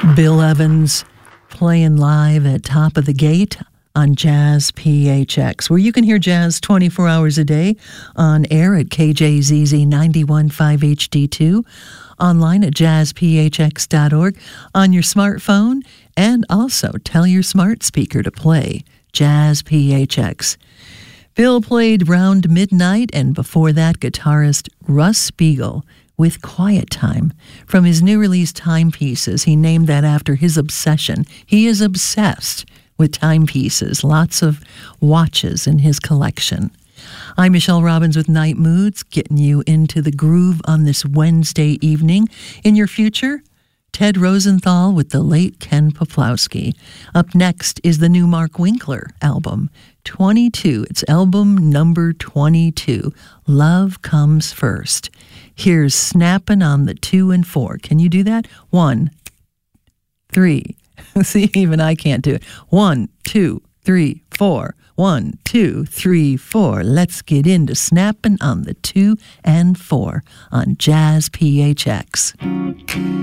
Bill Evans playing live at Top of the Gate on Jazz PHX, where you can hear jazz 24 hours a day on air at KJZZ 91.5 HD2, online at jazzphx.org, on your smartphone, and also tell your smart speaker to play Jazz PHX. Bill played Round Midnight, and before that, guitarist Russ Spiegel with Quiet Time from his new release Timepieces. He named that after his obsession. He is obsessed with timepieces, lots of watches in his collection. I'm Michelle Robbins with Night Moods, getting you into the groove on this Wednesday evening. In your future, Ted Rosenthal with the late Ken Poplawski. Up next is the new Mark Winkler album, 22. It's album number 22, Love Comes First. Here's snapping on the 2 and 4. Can you do that? 1, 3. See, even I can't do it. 1, 2, 3, 4. 1, 2, 3, 4. Let's get into snapping on the 2 and 4 on Jazz PHX.